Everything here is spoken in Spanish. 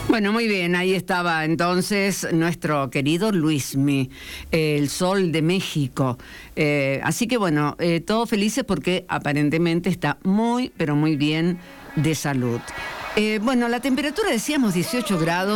Bueno, muy bien, ahí estaba entonces nuestro querido Luismi, el Sol de México. Así que bueno, todos felices porque aparentemente está muy, pero muy bien de salud. Bueno, la temperatura decíamos 18 grados.